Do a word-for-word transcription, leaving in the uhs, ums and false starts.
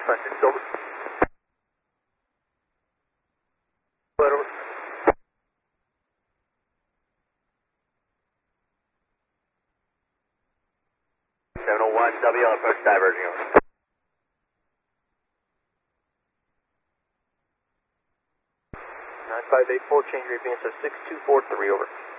five six, over. Over. seven oh one, W L approach diverging, over. nine five eight four, change your advance of six two four three, over.